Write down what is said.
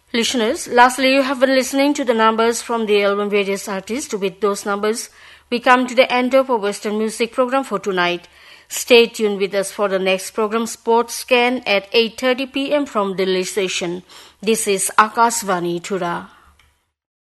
Listeners, lastly, you have been listening to the numbers from the album Various Artists. With those numbers, we come to the end of our Western music program for tonight. Stay tuned with us for the next program, Sports Scan, at 8:30 p.m. from Delhi station. This is Akashvani Thura.